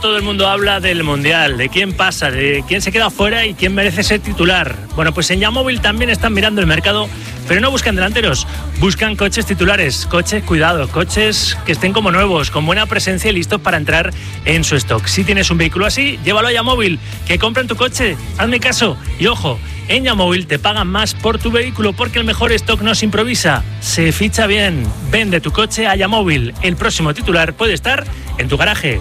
Todo el mundo habla del Mundial, de quién pasa, de quién se queda fuera y quién merece ser titular. Bueno, pues en Yamóvil también están mirando el mercado, pero no buscan delanteros, buscan coches titulares, coches, cuidado, coches que estén como nuevos, con buena presencia y listos para entrar en su stock. Si tienes un vehículo así, llévalo a Yamóvil, que compren tu coche, hazme caso. Y ojo, en Yamóvil te pagan más por tu vehículo porque el mejor stock no se improvisa, se ficha bien. Vende tu coche a Yamóvil, el próximo titular puede estar en tu garaje.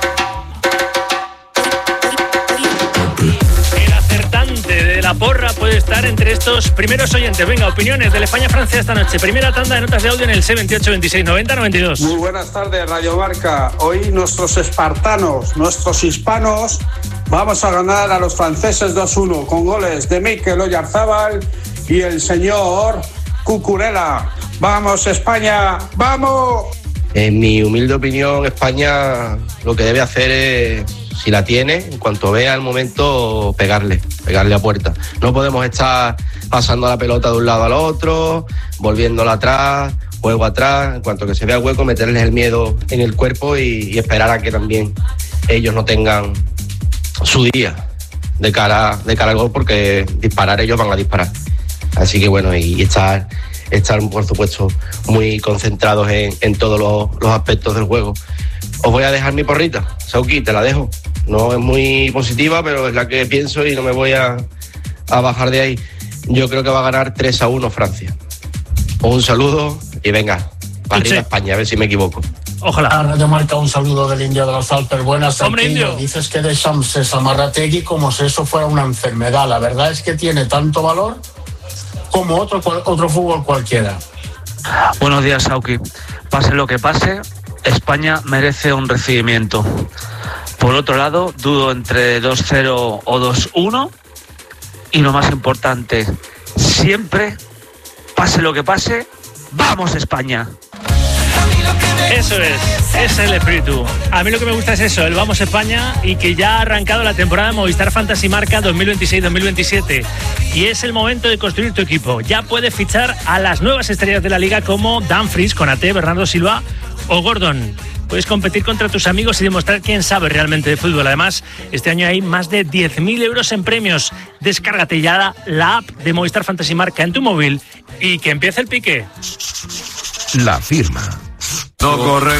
De la porra puede estar entre estos primeros oyentes. Venga, opiniones del España-Francia esta noche. Primera tanda de notas de audio en el C28 26 90 92. Muy buenas tardes, Radio Marca. Hoy nuestros espartanos, nuestros hispanos, vamos a ganar a los franceses 2-1 con goles de Mikel Oyarzábal y el señor Cucurella. ¡Vamos, España! ¡Vamos! En mi humilde opinión, España lo que debe hacer es, si la tiene, en cuanto vea el momento, pegarle a puerta. No podemos estar pasando la pelota de un lado al otro, volviéndola atrás, juego atrás. En cuanto que se vea hueco, meterles el miedo en el cuerpo y esperar a que también ellos no tengan su día de cara al gol, porque disparar ellos van a disparar. Así que bueno, y estar por supuesto muy concentrados en todos los aspectos del juego. Os voy a dejar mi porrita, Sauki, te la dejo. No es muy positiva, pero es la que pienso y no me voy a bajar de ahí. Yo creo que va a ganar 3-1 Francia. Un saludo y venga, para arriba España, a ver si me equivoco. Ojalá. A Radio Marca, un saludo del Indio de los Alpes. Buenas, hombre, Indio. Dices que Deschamps es Amarrategui como si eso fuera una enfermedad. La verdad es que tiene tanto valor como otro fútbol cualquiera. Buenos días, Sauki. Pase lo que pase, España merece un recibimiento. Por otro lado, dudo entre 2-0 o 2-1. Y lo más importante, siempre, pase lo que pase, ¡vamos España! Eso es el espíritu. A mí lo que me gusta es eso, el Vamos España, y que ya ha arrancado la temporada de Movistar Fantasy Marca 2026-2027. Y es el momento de construir tu equipo. Ya puedes fichar a las nuevas estrellas de la liga como Dumfries, Konaté, Bernardo Silva o Gordon. Puedes competir contra tus amigos y demostrar quién sabe realmente de fútbol. Además, este año hay más de 10.000 euros en premios. Descárgate ya la app de Movistar Fantasy Marca en tu móvil y que empiece el pique. La firma. No corren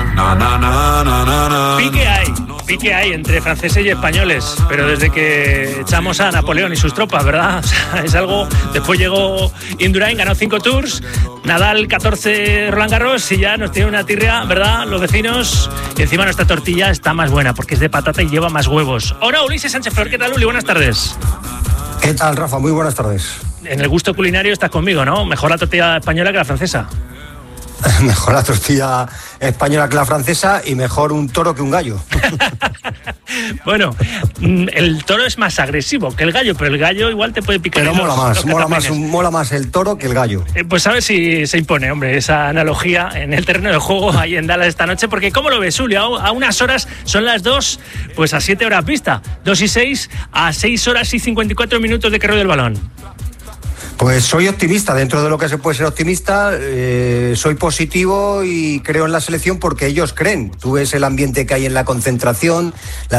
Pique hay entre franceses y españoles, pero desde que echamos a Napoleón y sus tropas, ¿verdad? O sea, es algo. Después llegó Indurain, ganó 5 tours, Nadal 14 Roland Garros y ya nos tiene una tirria, ¿verdad? Los vecinos. Y encima nuestra tortilla está más buena porque es de patata y lleva más huevos. Hola, Ulises Sánchez Flor, ¿qué tal, Uli? Buenas tardes. ¿Qué tal, Rafa? Muy buenas tardes. En el gusto culinario estás conmigo, ¿no? Mejor la tortilla española que la francesa. Mejor la tortilla española que la francesa y mejor un toro que un gallo. Bueno, el toro es más agresivo que el gallo, pero el gallo igual te puede picar. Pero mola más el toro que el gallo. Pues a ver si se impone, hombre, esa analogía en el terreno de juego ahí en Dallas esta noche, porque ¿cómo lo ves, Julio? A unas horas son las 2, pues a 7 horas pista, 2:06, a 6 horas y 54 minutos de que ruede el balón. Pues soy optimista, dentro de lo que se puede ser optimista, soy positivo y creo en la selección porque ellos creen. Tú ves el ambiente que hay en la concentración,